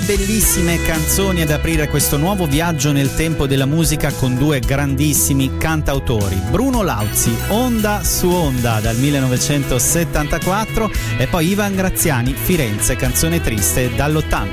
bellissime canzoni ad aprire questo nuovo viaggio nel tempo della musica con due grandissimi cantautori. Bruno Lauzi, Onda su Onda dal 1974, e poi Ivan Graziani, Firenze, canzone triste dall'80.